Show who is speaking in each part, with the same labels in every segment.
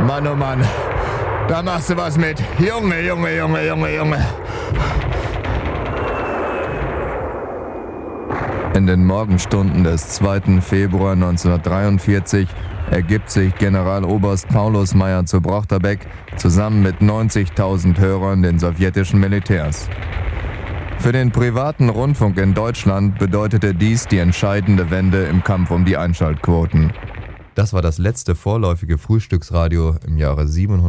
Speaker 1: Mann, oh Mann. Da machst du was mit. Junge. In den Morgenstunden des 2. Februar 1943 ergibt sich Generaloberst Paulus Meyer zu Brochterbeck zusammen mit 90.000 Hörern den sowjetischen Militärs. Für den privaten Rundfunk in Deutschland bedeutete dies die entscheidende Wende im Kampf um die Einschaltquoten. Das war das letzte vorläufige Frühstücksradio im Jahre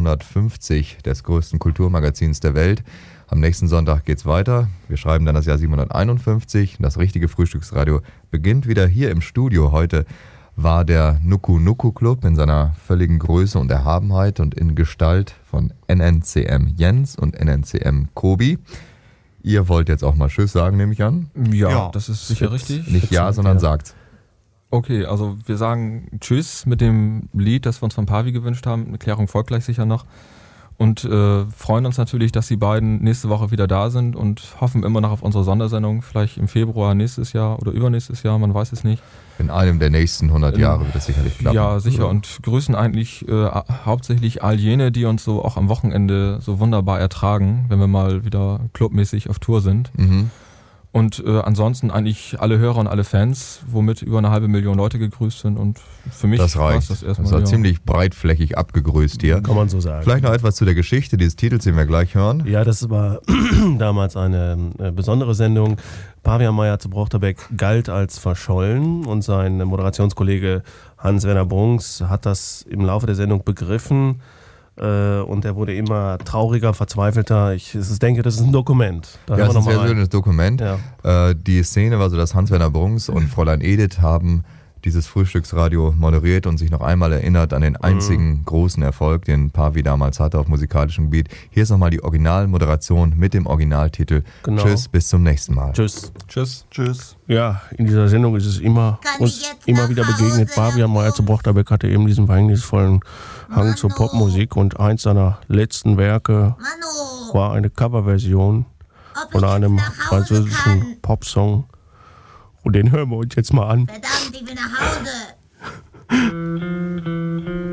Speaker 1: 750 des größten Kulturmagazins der Welt. Am nächsten Sonntag geht's weiter. Wir schreiben dann das Jahr 751. Das richtige Frühstücksradio beginnt wieder hier im Studio. Heute war der Nuku Nuku Club in seiner völligen Größe und Erhabenheit und in Gestalt von NNCM Jens und NNCM Kobi. Ihr wollt jetzt auch mal Tschüss sagen, nehme ich an?
Speaker 2: Ja, das ist sicher richtig.
Speaker 1: Nicht ja, sondern sagt's.
Speaker 2: Okay, also wir sagen Tschüss mit dem Lied, das wir uns von Pavi gewünscht haben. Eine Klärung folgt gleich sicher noch. Und freuen uns natürlich, dass die beiden nächste Woche wieder da sind und hoffen immer noch auf unsere Sondersendung. Vielleicht im Februar nächstes Jahr oder übernächstes Jahr, man weiß es nicht.
Speaker 1: In einem der nächsten 100 Jahre wird das sicherlich klappen.
Speaker 2: Ja, sicher. Und grüßen eigentlich hauptsächlich all jene, die uns so auch am Wochenende so wunderbar ertragen, wenn wir mal wieder clubmäßig auf Tour sind.
Speaker 1: Mhm.
Speaker 2: Und ansonsten eigentlich alle Hörer und alle Fans, womit über 500.000 Leute gegrüßt sind. Und für mich
Speaker 1: das reicht.
Speaker 2: Das erstmal.
Speaker 1: Das war ziemlich breitflächig abgegrüßt hier.
Speaker 3: Kann man so sagen.
Speaker 1: Vielleicht noch etwas zu der Geschichte dieses Titels, den wir gleich hören.
Speaker 3: Ja, das war damals eine besondere Sendung. Pavian Meyer zu Brochterbeck galt als verschollen und sein Moderationskollege Hans-Werner Brunks hat das im Laufe der Sendung begriffen. Und er wurde immer trauriger, verzweifelter. Ich denke, das ist ein Dokument.
Speaker 1: Ja, das ist ein sehr schönes Dokument.
Speaker 3: Ja.
Speaker 1: Die Szene war so, dass Hans-Werner Brunks und Fräulein Edith haben dieses Frühstücksradio moderiert und sich noch einmal erinnert an den einzigen großen Erfolg, den Pavi damals hatte auf musikalischem Gebiet. Hier ist nochmal die Originalmoderation mit dem Originaltitel. Genau. Tschüss, bis zum nächsten Mal.
Speaker 3: Tschüss.
Speaker 2: Tschüss. Tschüss.
Speaker 3: Ja, in dieser Sendung ist es uns immer wieder begegnet. Pavian Meyer zu Brochterbeck hatte eben diesen verhängnisvollen Hang zur Popmusik und eins seiner letzten Werke war eine Coverversion von einem französischen Popsong. Und den hören wir uns jetzt mal an.
Speaker 4: Verdammt, ich will nach Hause.